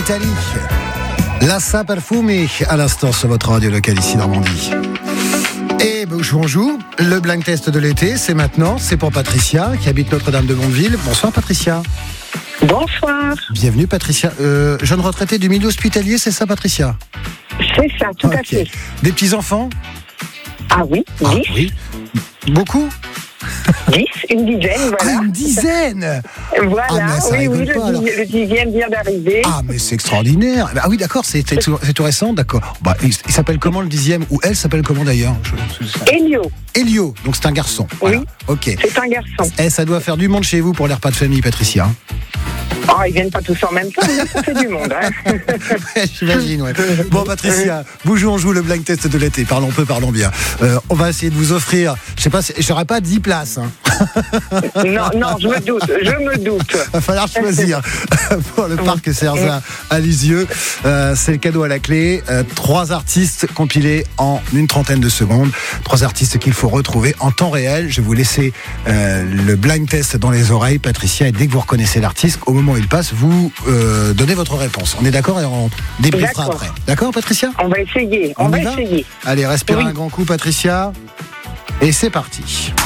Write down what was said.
L'Italie. Lassa Perfumi à l'instant sur votre radio locale ici Normandie. Et bonjour, le blind test de l'été, c'est maintenant, c'est pour Patricia qui habite Notre-Dame de Bondeville. Bonsoir Patricia. Bonsoir. Bienvenue Patricia. Jeune retraitée du milieu hospitalier, c'est ça Patricia? C'est ça, tout à fait. Des petits-enfants? Ah oui, 10. Ah, oui. Beaucoup? 10, une dizaine, voilà. Ah, une dizaine! Voilà, Ah, ça oui, rigole pas, alors. le 10e vient d'arriver. Ah, mais c'est extraordinaire. Ah oui, d'accord, c'est tout récent, d'accord. Bah, il s'appelle comment le 10e? Ou elle s'appelle comment d'ailleurs? Elio, donc c'est un garçon. Voilà. Oui, ok. c'est un garçon. Ça doit faire du monde chez vous pour les repas de famille, Patricia. Oh, ils viennent pas tous en même temps, mais ça fait du monde. Hein. J'imagine, ouais. Bon, Patricia, on joue le blind test de l'été. Parlons peu, parlons bien. On va essayer de vous offrir, je sais pas, j'aurais pas 10 places. Hein. Non, je me doute. Va falloir choisir pour le parc Cerza à Lisieux. C'est le cadeau à la clé. 3 artistes compilés en une trentaine de secondes. 3 artistes qu'il faut retrouver en temps réel. Je vais vous laisser le blind test dans les oreilles, Patricia, et dès que vous reconnaissez l'artiste, au moment où il passe, vous donnez votre réponse. On est d'accord et on débriefera après. D'accord, Patricia? On va essayer. On va essayer. Allez, respirez un grand coup, Patricia. Et c'est parti.